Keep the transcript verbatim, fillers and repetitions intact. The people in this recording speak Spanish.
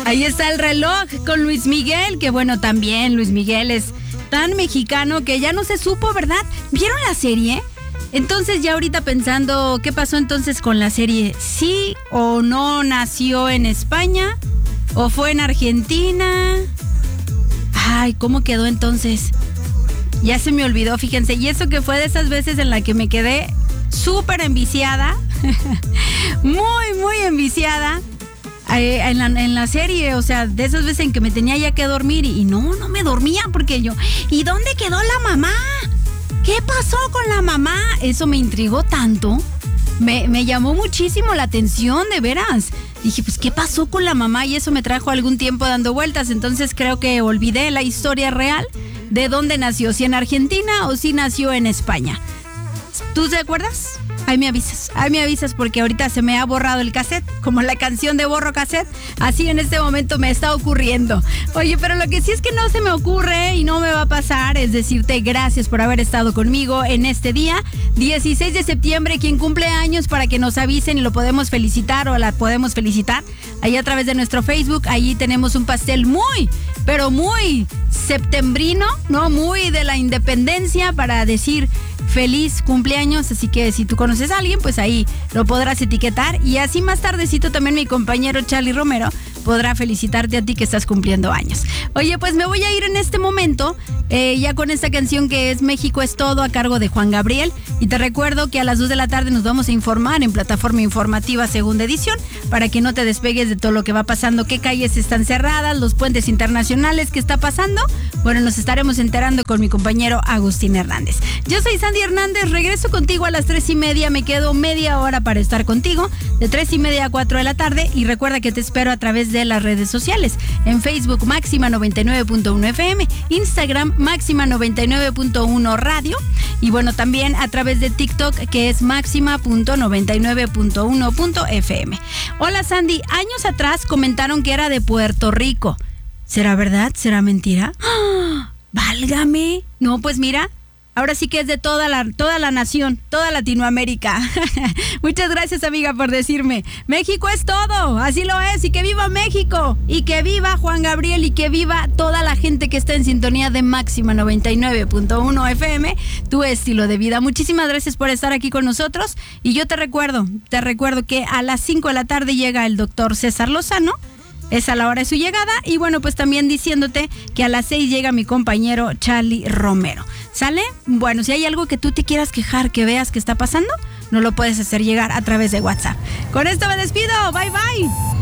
Ahí está el reloj con Luis Miguel, que bueno, también Luis Miguel es tan mexicano que ya no se supo, ¿verdad? ¿Vieron la serie? Entonces ya ahorita pensando, ¿qué pasó entonces con la serie? ¿Sí o no nació en España? ¿O fue en Argentina? Ay, ¿cómo quedó entonces? Ya se me olvidó, fíjense. Y eso que fue de esas veces en la que me quedé súper enviciada. muy, muy enviciada. Eh, en, la, en la serie, o sea, de esas veces en que me tenía ya que dormir y, y no, no me dormía porque yo, ¿y dónde quedó la mamá? ¿Qué pasó con la mamá? Eso me intrigó tanto, me, me llamó muchísimo la atención, de veras. Dije, pues, ¿qué pasó con la mamá? Y eso me trajo algún tiempo dando vueltas, entonces creo que olvidé la historia real de dónde nació, si en Argentina o si nació en España. ¿Tú te acuerdas? Ahí me avisas, ahí me avisas porque ahorita se me ha borrado el cassette, como la canción de Borro Cassette, así en este momento me está ocurriendo. Oye, pero lo que sí es que no se me ocurre y no me va a pasar es decirte gracias por haber estado conmigo en este día, dieciséis de septiembre, quien cumple años para que nos avisen y lo podemos felicitar o la podemos felicitar, ahí a través de nuestro Facebook, ahí tenemos un pastel muy, pero muy septembrino, ¿no? Muy de la independencia para decir feliz cumpleaños, así que si tú conoces a alguien, pues ahí lo podrás etiquetar y así más tardecito también mi compañero Charlie Romero podrá felicitarte a ti que estás cumpliendo años. Oye, pues me voy a ir en este momento eh, ya con esta canción que es México es todo a cargo de Juan Gabriel y te recuerdo que a las dos de la tarde nos vamos a informar en Plataforma Informativa Segunda Edición para que no te despegues de todo lo que va pasando, qué calles están cerradas, los puentes internacionales, qué está pasando. Bueno, nos estaremos enterando con mi compañero Agustín Hernández. Yo soy Sandy Hernández, regreso contigo a las tres y media, me quedo media hora para estar contigo, de tres y media a cuatro de la tarde y recuerda que te espero a través de las redes sociales, en Facebook Máxima noventa y nueve punto uno F M, Instagram Máxima noventa y nueve punto uno Radio y bueno, también a través de TikTok que es máxima punto noventa y nueve punto uno punto F M. Hola Sandy, años atrás comentaron que era de Puerto Rico. ¿Será verdad? ¿Será mentira? ¡Oh! ¡Válgame! No, pues mira, ahora sí que es de toda la, toda la nación, toda Latinoamérica. Muchas gracias, amiga, por decirme. México es todo, así lo es, y que viva México, y que viva Juan Gabriel, y que viva toda la gente que está en sintonía de Máxima noventa y nueve punto uno F M, tu estilo de vida. Muchísimas gracias por estar aquí con nosotros, y yo te recuerdo, te recuerdo que a las cinco de la tarde llega el doctor César Lozano. Es a la hora de su llegada y bueno, pues también diciéndote que a las seis llega mi compañero Charlie Romero. ¿Sale? Bueno, si hay algo que tú te quieras quejar, que veas que está pasando, no lo puedes hacer llegar a través de WhatsApp. Con esto me despido. Bye, bye.